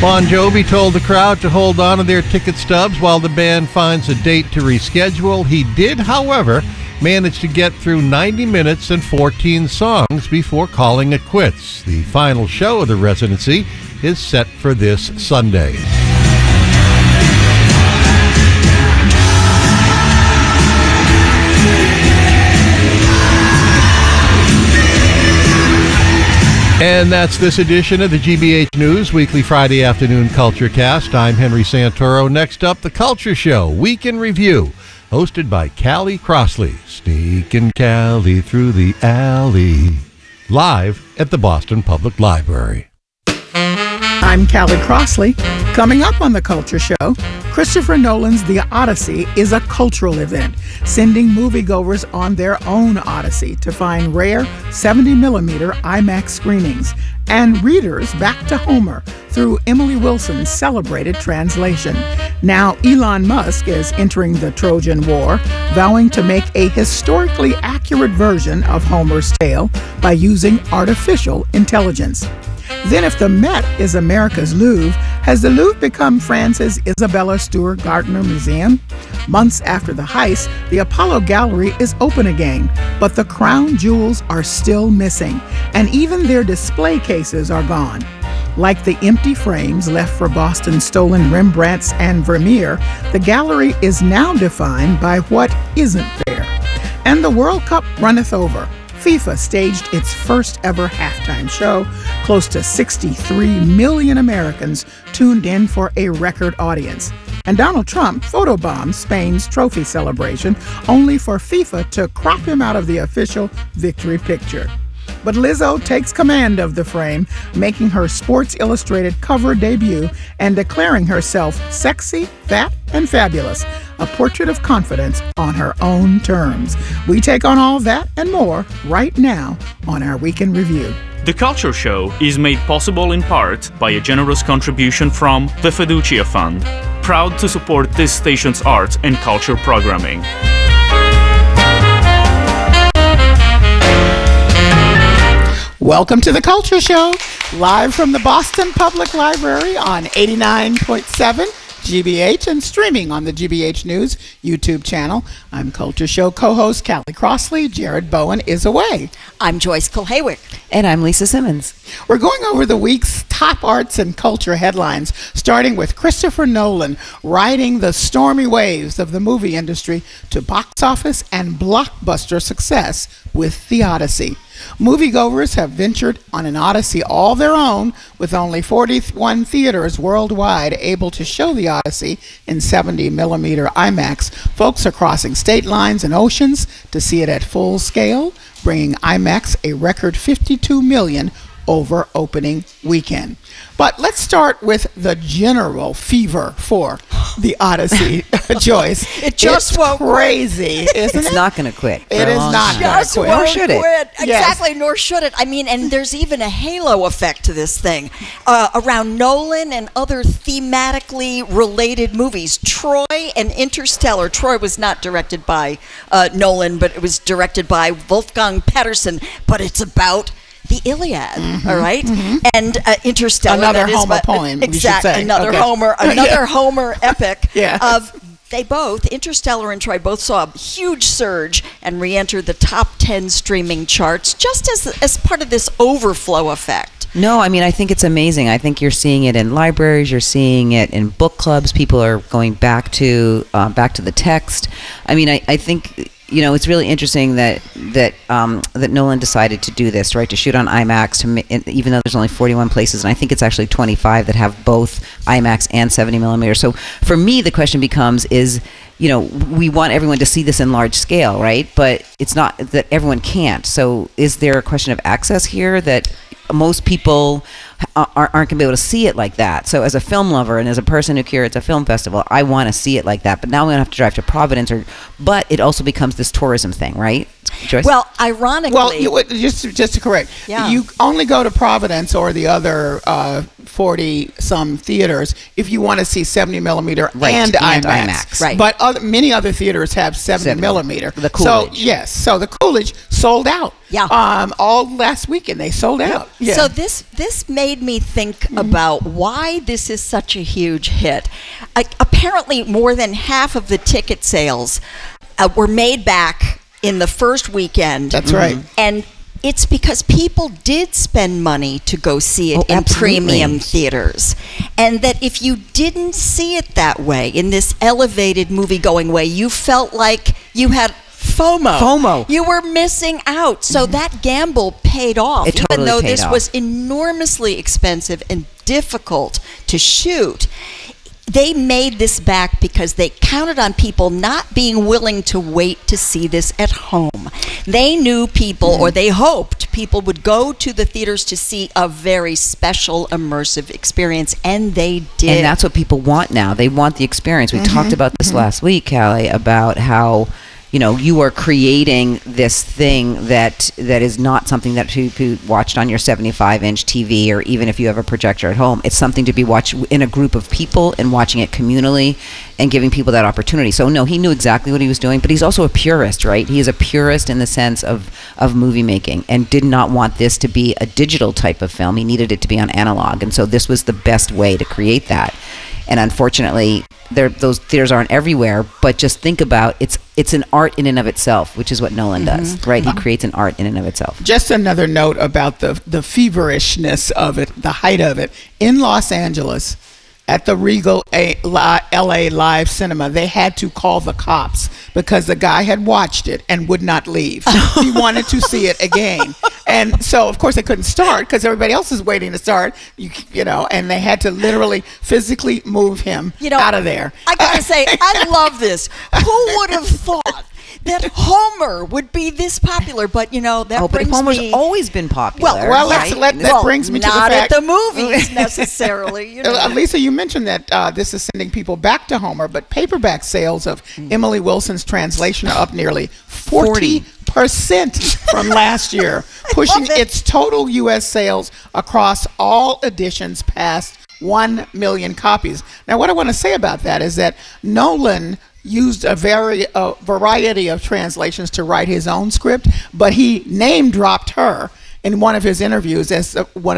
Bon Jovi told the crowd to hold on to their ticket stubs while the band finds a date to reschedule. He did, however, manage to get through 90 minutes and 14 songs before calling it quits. The final show of the residency is set for this Sunday. And that's this edition of the GBH News Weekly Friday Afternoon Culture Cast. I'm Henry Santoro. Next up, The Culture Show, Week in Review, hosted by Callie Crossley. Sneaking Callie through the alley. Live at the Boston Public Library. I'm Callie Crossley. Coming up on The Culture Show, Christopher Nolan's The Odyssey is a cultural event, sending moviegoers on their own odyssey to find rare 70mm IMAX screenings, and readers back to Homer through Emily Wilson's celebrated translation. Now, Elon Musk is entering the Trojan War, vowing to make a historically accurate version of Homer's tale by using artificial intelligence. Then, if the Met is America's Louvre, has the Louvre become France's Isabella Stewart Gardner Museum? Months after the heist, the Apollo Gallery is open again, but the crown jewels are still missing, and even their display cases are gone. Like the empty frames left for Boston's stolen Rembrandts and Vermeer, the gallery is now defined by what isn't there. And the World Cup runneth over. FIFA staged its first ever halftime show. Close to 63 million Americans tuned in for a record audience. And Donald Trump photobombed Spain's trophy celebration, only for FIFA to crop him out of the official victory picture. But Lizzo takes command of the frame, making her Sports Illustrated cover debut and declaring herself sexy, fat, and fabulous, a portrait of confidence on her own terms. We take on all that and more right now on our Week in Review. The Culture Show is made possible in part by a generous contribution from the Fiducia Fund, proud to support this station's arts and culture programming. Welcome to The Culture Show, live from the Boston Public Library on 89.7 GBH and streaming on the GBH News YouTube channel. I'm Culture Show co-host Callie Crossley. Jared Bowen is away. I'm Joyce Kulhawick. And I'm Lisa Simmons. We're going over the week's top arts and culture headlines, starting with Christopher Nolan riding the stormy waves of the movie industry to box office and blockbuster success with The Odyssey. Moviegoers have ventured on an odyssey all their own, with only 41 theaters worldwide able to show The Odyssey in 70mm IMAX. Folks are crossing state lines and oceans to see it at full scale, bringing IMAX a record 52 million over opening weekend. But let's start with the general fever for The Odyssey, Joyce. It just won't crazy, isn't it? It's not going to quit. It is not going to quit. Nor should it. Exactly, nor should it. I mean, and there's even a halo effect to this thing around Nolan and other thematically related movies. Troy and Interstellar. Troy was not directed by Nolan, but it was directed by Wolfgang Petersen. But it's about the Iliad, all right? And Interstellar. Another Homer poem, exactly. Another okay. Homer epic Yeah. They both, Interstellar and Troy, both saw a huge surge and re-entered the top 10 streaming charts just as part of this overflow effect. No, I mean, I think it's amazing. I think you're seeing it in libraries. You're seeing it in book clubs. People are going back to the text. I mean, I think, you know, it's really interesting that Nolan decided to do this, right? To shoot on IMAX, even though there's only 41 places, and I think it's actually 25 that have both IMAX and 70mm. So for me, the question becomes is, you know, we want everyone to see this in large scale, right? But it's not that everyone can't. So is there a question of access here that most people aren't going to be able to see it like that? So as a film lover and as a person who curates a film festival, I want to see it like that. But now I'm going to have to drive to Providence, but it also becomes this tourism thing, right? Joyce? Well, ironically... Well, just to correct, you only go to Providence or the other 40-some theaters if you want to see 70mm and IMAX. Right. But many other theaters have 70mm. The Coolidge. So the Coolidge sold out. all last weekend. They sold out. Yeah. So this made me think about why this is such a huge hit. Apparently, more than half of the ticket sales were made back in the first weekend. That's right. And it's because people did spend money to go see it in premium theaters. And that if you didn't see it that way, in this elevated movie-going way, you felt like you had FOMO. You were missing out. So that gamble paid off. It totally even though paid this off. was enormously expensive and difficult to shoot. They made this back because they counted on people not being willing to wait to see this at home. They knew people, or they hoped people would go to the theaters to see a very special, immersive experience, and they did. And that's what people want now. They want the experience. We talked about this last week, Callie, about how you are creating this thing that is not something that you watched on your 75-inch TV, or even if you have a projector at home. It's something to be watched in a group of people and watching it communally and giving people that opportunity. So no, he knew exactly what he was doing, but he's also a purist, right? He is a purist in the sense of movie making, and did not want this to be a digital type of film. He needed it to be on analog, and so this was the best way to create that. And unfortunately, those theaters aren't everywhere, but just think about it's an art in and of itself, which is what Nolan does, right? He creates an art in and of itself. Just another note about the feverishness of it, the height of it. In Los Angeles, at the Regal LA Live Cinema, they had to call the cops because the guy had watched it and would not leave. He wanted to see it again. And so, of course, they couldn't start because everybody else is waiting to start, and they had to literally physically move him out of there. I got to say, I love this. Who would have thought that Homer would be this popular? But, that brings Homer's me... always been popular. Well, that brings me to the fact... Not at the movies, necessarily. Lisa, you mentioned that this is sending people back to Homer, but paperback sales of Emily Wilson's translation are up nearly 40% from last year, pushing its total U.S. sales across all editions past 1 million copies. Now, what I want to say about that is that Nolan used a variety of translations to write his own script, but he name dropped her in one of his interviews as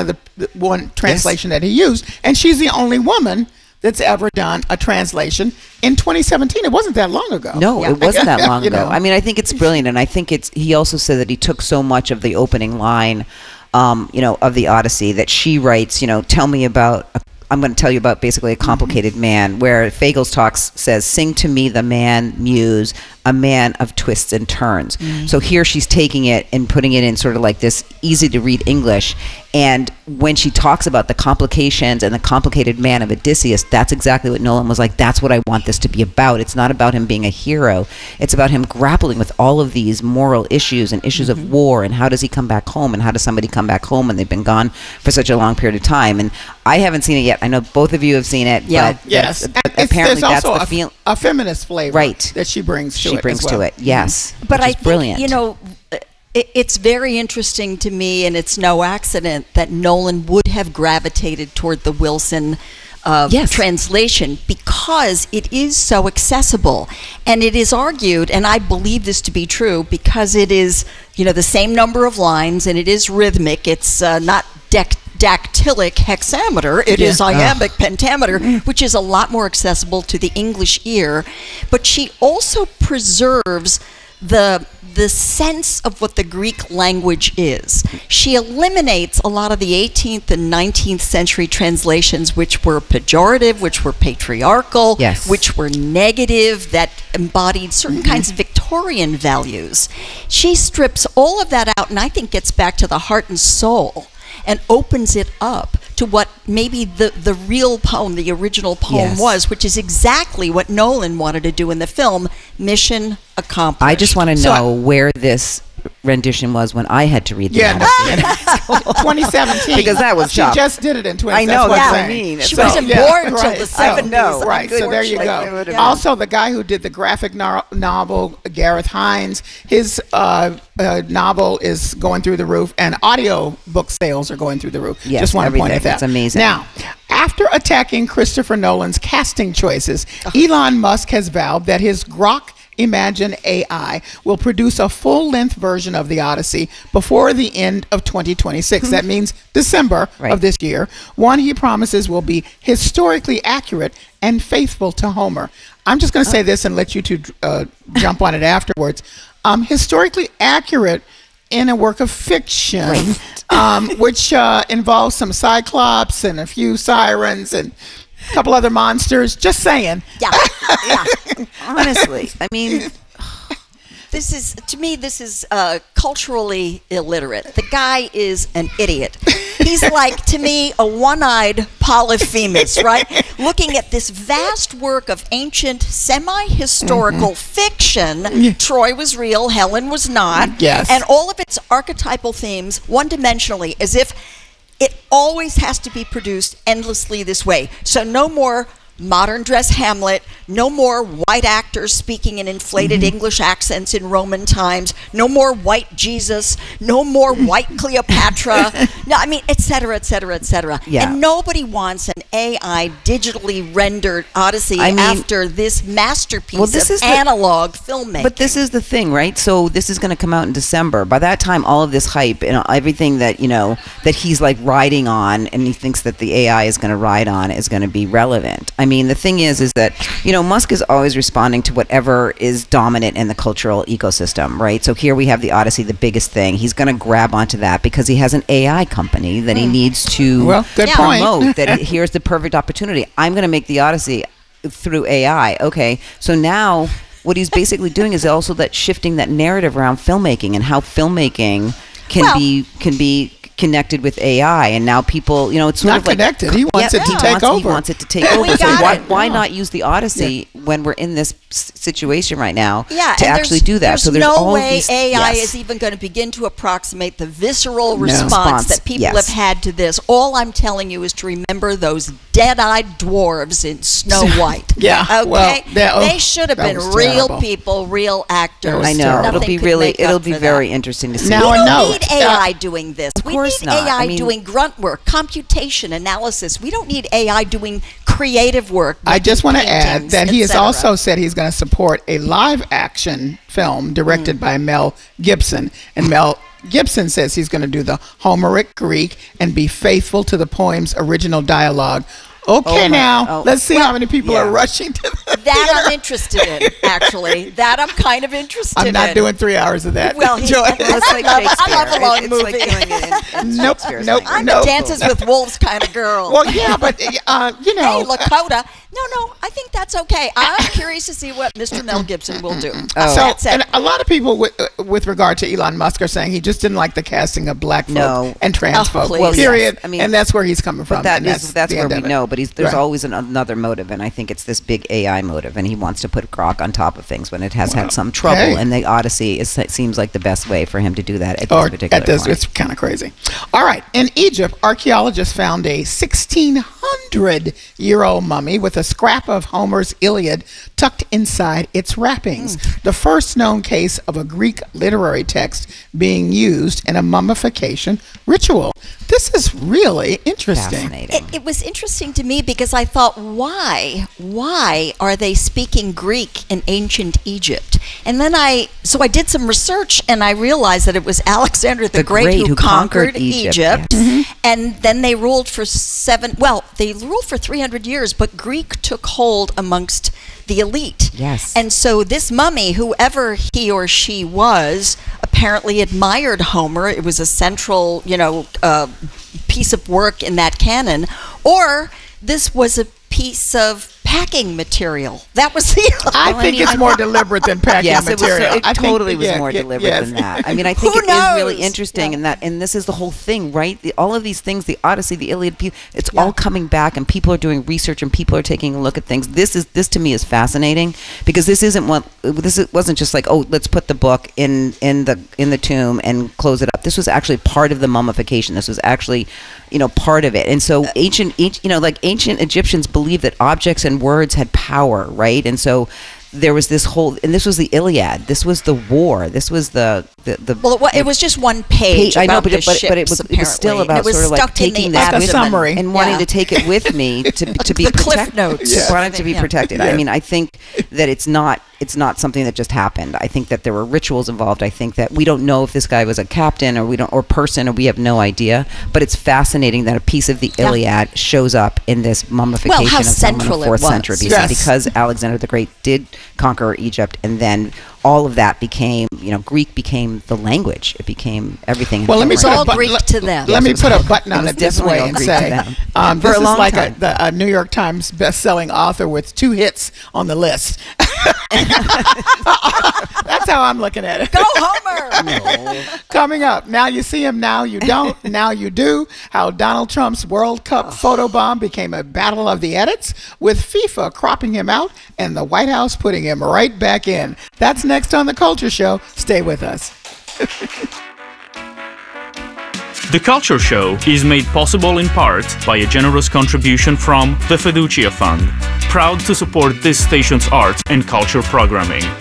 one translation that he used, and she's the only woman that's ever done a translation in 2017. It wasn't that long ago. No, it wasn't that long ago. I mean, I think it's brilliant, and I think he also said that he took so much of the opening line, of the Odyssey that she writes. Tell me about. I'm going to tell you about basically a complicated man, where Fagles Talks says, "Sing to me the man muse, a man of twists and turns." So here she's taking it and putting it in sort of like this easy to read English. And when she talks about the complications and the complicated man of Odysseus, that's exactly what Nolan was like. That's what I want this to be about. It's not about him being a hero. It's about him grappling with all of these moral issues and issues of war, and how does he come back home, and how does somebody come back home when they've been gone for such a long period of time. And I haven't seen it yet. I know both of you have seen it. Yeah. But Yes. apparently there's that's also the feel. a feminist flavor Right. that she brings to it. She brings as well. to it. Yes. But which I is think, brilliant. it's very interesting to me, and it's no accident that Nolan would have gravitated toward the Wilson translation, because it is so accessible. And it is argued, and I believe this to be true, because it is, the same number of lines, and it is rhythmic. It's not dactylic hexameter. It is iambic pentameter, which is a lot more accessible to the English ear. But she also preserves the sense of what the Greek language is. She eliminates a lot of the 18th and 19th century translations, which were pejorative, which were patriarchal, which were negative, that embodied certain kinds of Victorian values. She strips all of that out, and I think gets back to the heart and soul, and opens it up to what maybe the real poem, the original poem was, which is exactly what Nolan wanted to do in the film. Mission accomplished. I just want to know where this rendition was when I had to read the Odyssey. 2017. Because that was tough. She just did it in 2017. I know, that's what I mean. She wasn't born until the 70s. Right, so there you go. Also, the guy who did the graphic novel, Gareth Hines, his novel is going through the roof, and audio book sales are going through the roof. Yes, just want to point at that. It's amazing. Now, after attacking Christopher Nolan's casting choices, Elon Musk has vowed that his Grok Imagine AI will produce a full-length version of the Odyssey before the end of 2026. That means December of this year. One he promises will be historically accurate and faithful to Homer. I'm just going to say this and let you two jump on it afterwards. Historically accurate in a work of fiction, which involves some cyclops and a few sirens and a couple other monsters. Just saying. Yeah. Honestly, I mean, This is culturally illiterate. The guy is an idiot. He's like, to me, a one-eyed Polyphemus, right? Looking at this vast work of ancient, semi-historical fiction. Troy was real, Helen was not. Yes. And all of its archetypal themes, one-dimensionally, as if it always has to be produced endlessly this way. So no more modern dress Hamlet, no more white actors speaking in inflated English accents in Roman times, no more white Jesus, no more white Cleopatra, no, I mean, et cetera, et cetera, et cetera. Yeah. And nobody wants an AI digitally rendered Odyssey after this masterpiece of analog filmmaking. But this is the thing, right? So this is going to come out in December. By that time, all of this hype and everything that, that he's like riding on and he thinks that the AI is going to ride on is going to be relevant. I mean, the thing is that, Musk is always responding to whatever is dominant in the cultural ecosystem, right? So here we have the Odyssey, the biggest thing. He's going to grab onto that because he has an AI company that he needs to promote. That here's the perfect opportunity. I'm going to make the Odyssey through AI. Okay, so now what he's basically doing is also that shifting that narrative around filmmaking and how filmmaking can be connected with AI, and now people, it's sort not of like connected. He wants it to take over. He wants it to take over. So why not use the Odyssey when we're in this situation right now to actually do that? So there's no way AI is even going to begin to approximate the visceral response that people have had to this. All I'm telling you is to remember those dead-eyed dwarves in Snow White. Okay, well, they should have been real people, real actors. I know. It'll be very interesting to see. Now, we don't need AI doing this. Of course we need AI doing grunt work, computation, analysis. We don't need AI doing creative work. I just want to add that he has also said he's going to support a live-action film directed by Mel Gibson. And Mel Gibson says he's going to do the Homeric Greek and be faithful to the poem's original dialogue. Okay, let's see how many people are rushing to the theater. I'm interested in, actually. That I'm kind of interested in. I'm not doing 3 hours of that. Well, I love a long movie. Nope. I'm a Dances with Wolves kind of girl. Well, yeah, but, Hey, Lakota. No, I think that's okay. I'm curious to see what Mr. Mel Gibson will do. And a lot of people with regard to Elon Musk are saying he just didn't like the casting of black folk and trans folk, period. Yes. I mean, and that's where he's coming from. That's where we know, but there's always another motive, and I think it's this big AI motive, and he wants to put Grok on top of things when it has had some trouble, and the Odyssey seems like the best way for him to do that at this particular point. It's kind of crazy. All right. In Egypt, archaeologists found a 1,600-year-old mummy with a scrap of Homer's Iliad tucked inside its wrappings. The first known case of a Greek literary text being used in a mummification ritual. This is really interesting. It was interesting to me because I thought, why are they speaking Greek in ancient Egypt? And then I did some research and I realized that it was Alexander the Great who conquered Egypt. Yes. And then they ruled for 300 years, but Greek took hold amongst the elite. Yes. And so this mummy, whoever he or she was, apparently admired Homer. It was a central, piece of work in that canon. Or this was a piece of packing material. That was the... I think it's more deliberate than packing material. It totally was more deliberate than that. I mean, I think it is really interesting and this is the whole thing, right? All of these things, the Odyssey, the Iliad, it's all coming back and people are doing research and people are taking a look at things. This to me is fascinating because this wasn't just like, let's put the book in the tomb and close it up. This was actually part of the mummification. This was actually, part of it. And so ancient Egyptians believed that objects and words had power, right? And so there was this whole, and this was the Iliad. This was the war. This was the Well, it was just one page. I know, about but the it was ships, still apparently. about And it was sort of like stuck in taking the this Like a with abdomen. summary. and wanting Yeah. to take it with me to be The cliff protected. notes. Wanting to be Yeah. protected. I mean, I think that it's not something that just happened. I think that there were rituals involved. I think that we don't know if this guy was a captain or person, or we have no idea. But it's fascinating that a piece of the Yeah. Iliad shows up in this mummification Well, how of someone in central the it 4th was. century BC, Yes. because Alexander the Great did conquer Egypt, and then all of that became, Greek became the language. It became everything. Well, let me It's put all a button. Greek to them. Let me Yes, put it a was- button it on was it this definitely way all and Greek to say, them. this For a is long like time. a New York Times best-selling author with 2 hits on the list. That's how I'm looking at it. Go Homer! Coming up, now you see him, now you don't, now you do. How Donald Trump's World Cup photobomb became a battle of the edits, with FIFA cropping him out and the White House putting him right back in. That's next on The Culture Show. Stay with us. The Culture Show is made possible in part by a generous contribution from the Fiducia Fund, proud to support this station's arts and culture programming.